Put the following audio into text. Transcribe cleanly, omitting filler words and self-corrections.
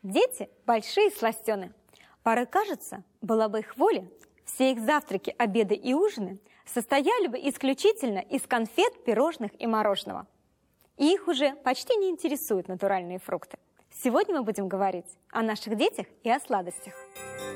Дети – большие сластены. Порой кажется, была бы их воля, все их завтраки, обеды и ужины состояли бы исключительно из конфет, пирожных и мороженого. И их уже почти не интересуют натуральные фрукты. Сегодня мы будем говорить о наших детях и о сладостях.